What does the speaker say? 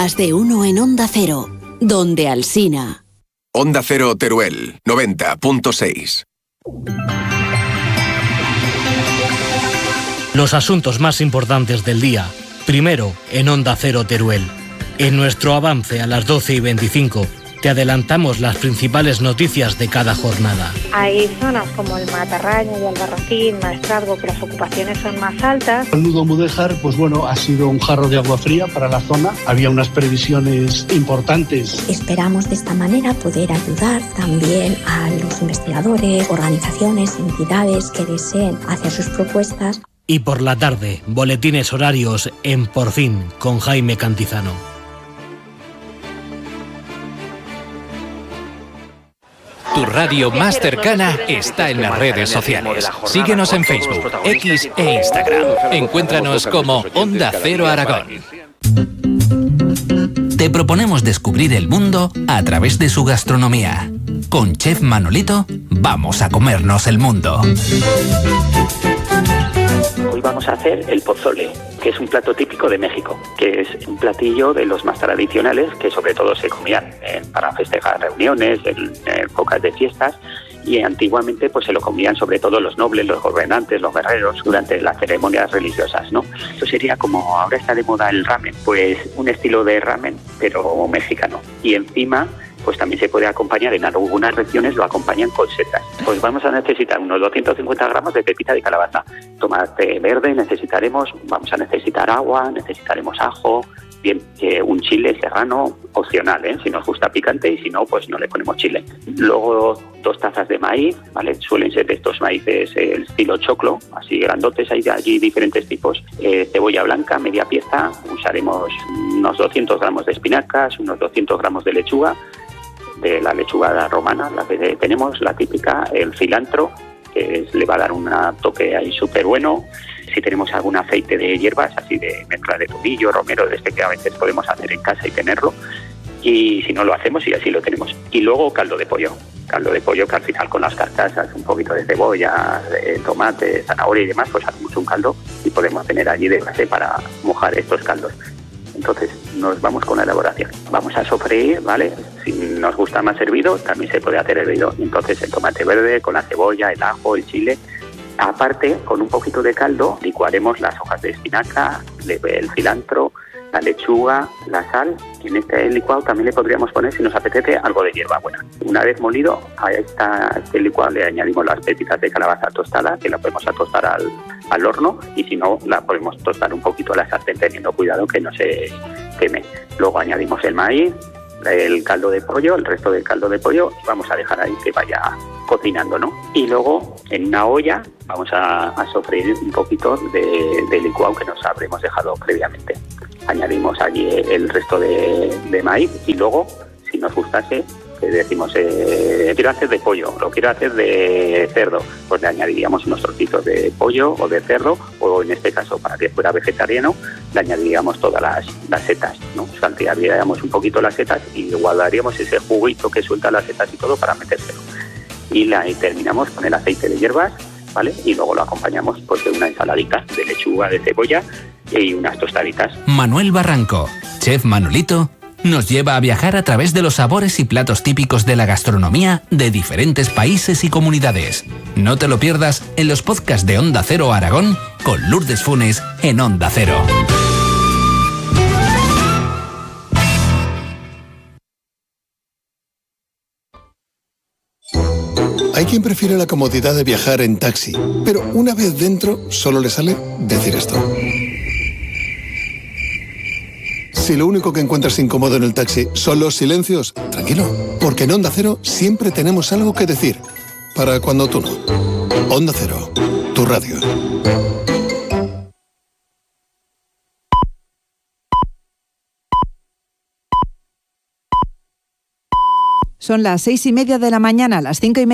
Más de uno en Onda Cero, donde Alsina. Onda Cero Teruel, 90.6. Los asuntos más importantes del día, primero en Onda Cero Teruel. En nuestro avance a las 12:25 te adelantamos las principales noticias de cada jornada. Hay zonas como el Matarraña y Albarracín, Maestrazgo, que las ocupaciones son más altas. El nudo Mudéjar, pues bueno, ha sido un jarro de agua fría para la zona. Había unas previsiones importantes. Esperamos de esta manera poder ayudar también a los investigadores, organizaciones, entidades que deseen hacer sus propuestas. Y por la tarde, boletines horarios en Por Fin con Jaime Cantizano. Tu radio más cercana está en las redes sociales. Síguenos en Facebook, X e Instagram. Encuéntranos como Onda Cero Aragón. Te proponemos descubrir el mundo a través de su gastronomía. Con Chef Manolito, vamos a comernos el mundo. Hoy vamos a hacer el pozole, que es un plato típico de México, que es un platillo de los más tradicionales que sobre todo se comían para festejar reuniones, en épocas de fiestas, y antiguamente pues se lo comían sobre todo los nobles, los gobernantes, los guerreros durante las ceremonias religiosas, ¿no? Esto sería como ahora está de moda el ramen, pues un estilo de ramen pero mexicano, y encima pues también se puede acompañar, en algunas regiones lo acompañan con setas. Pues vamos a necesitar unos 250 gramos de pepita de calabaza, tomate verde vamos a necesitar agua, necesitaremos ajo, bien, un chile serrano opcional, si nos gusta picante, y si no, pues no le ponemos chile. Luego 2 tazas de maíz, ¿vale? Suelen ser estos maíces el estilo choclo, así grandotes, hay de allí diferentes tipos. Cebolla blanca, media pieza, usaremos unos 200 gramos de espinacas, unos 200 gramos de lechuga, de la lechuga romana, la que tenemos, la típica, el cilantro, que le va a dar un toque ahí súper bueno. Si tenemos algún aceite de hierbas, así de mezcla de tomillo, romero, de este que a veces podemos hacer en casa y tenerlo, y si no lo hacemos y así lo tenemos. Y luego caldo de pollo que al final con las carcasas, un poquito de cebolla, de tomate, zanahoria y demás, pues hacemos un caldo y podemos tener allí de base para mojar estos caldos. Entonces nos vamos con la elaboración. Vamos a sofreír, ¿vale? Si nos gusta más hervido, también se puede hacer hervido. Entonces el tomate verde con la cebolla, el ajo, el chile. Aparte, con un poquito de caldo, licuaremos las hojas de espinaca, el cilantro, la lechuga, la sal. Y en este licuado también le podríamos poner, si nos apetece, algo de hierbabuena. Una vez molido, a este licuado le añadimos las pepitas de calabaza tostada, que la podemos tostar al horno, y si no, la podemos tostar un poquito a la sartén, teniendo cuidado que no se queme. Luego añadimos el maíz, el caldo de pollo, el resto del caldo de pollo, y vamos a dejar ahí que vaya cocinando, ¿no? Y luego, en una olla, vamos a sofreír un poquito de licuado que nos habremos dejado previamente. Añadimos allí el resto de maíz, y luego, si nos gustase, decimos, quiero hacer de pollo, lo quiero hacer de cerdo, pues le añadiríamos unos trocitos de pollo o de cerdo, o en este caso, para que fuera vegetariano, le añadiríamos todas las setas, ¿no? Saltearíamos un poquito las setas y guardaríamos ese juguito que suelta las setas y todo para metérselo. Y terminamos con el aceite de hierbas, ¿vale? Y luego lo acompañamos pues de una ensaladita de lechuga, de cebolla y unas tostaditas. Manuel Barranco, Chef Manolito, nos lleva a viajar a través de los sabores y platos típicos de la gastronomía de diferentes países y comunidades. No te lo pierdas en los podcasts de Onda Cero Aragón con Lourdes Funes en Onda Cero. Hay quien prefiere la comodidad de viajar en taxi, pero una vez dentro solo le sale decir esto. Si lo único que encuentras incómodo en el taxi son los silencios, tranquilo, porque en Onda Cero siempre tenemos algo que decir. Para cuando tú no. Onda Cero, tu radio. Son las 6:30 de la mañana, las 5:30.